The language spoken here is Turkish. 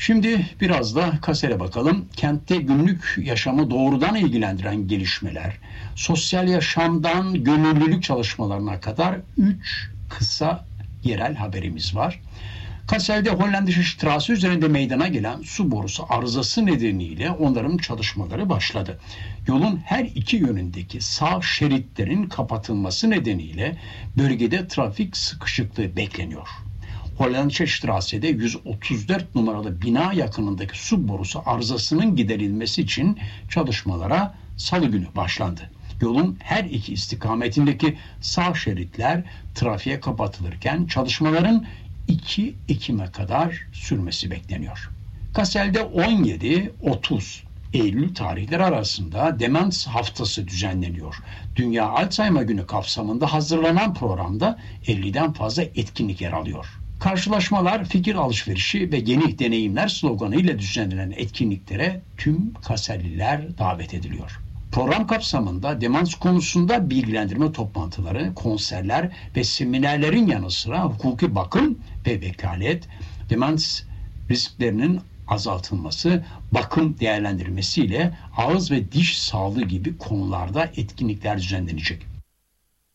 Şimdi biraz da Kasel'e bakalım. Kentte günlük yaşamı doğrudan ilgilendiren gelişmeler, sosyal yaşamdan gönüllülük çalışmalarına kadar 3 kısa yerel haberimiz var. Kassel'de Hollandische Straße üzerinde meydana gelen su borusu arızası nedeniyle onarım çalışmaları başladı. Yolun her iki yönündeki sağ şeritlerin kapatılması nedeniyle bölgede trafik sıkışıklığı bekleniyor. Hollandische Straße'de 134 numaralı bina yakınındaki su borusu arızasının giderilmesi için çalışmalara Salı günü başlandı. Yolun her iki istikametindeki sağ şeritler trafiğe kapatılırken çalışmaların 2 Ekim'e kadar sürmesi bekleniyor. Kassel'de 17-30 Eylül tarihleri arasında Demans Haftası düzenleniyor. Dünya Alzheimer Günü kapsamında hazırlanan programda 50'den fazla etkinlik yer alıyor. Karşılaşmalar, fikir alışverişi ve yeni deneyimler sloganıyla düzenlenen etkinliklere tüm Kasselliler davet ediliyor. Program kapsamında demans konusunda bilgilendirme toplantıları, konserler ve seminerlerin yanı sıra hukuki bakım ve vekalet, demans risklerinin azaltılması, bakım değerlendirilmesiyle ağız ve diş sağlığı gibi konularda etkinlikler düzenlenecek.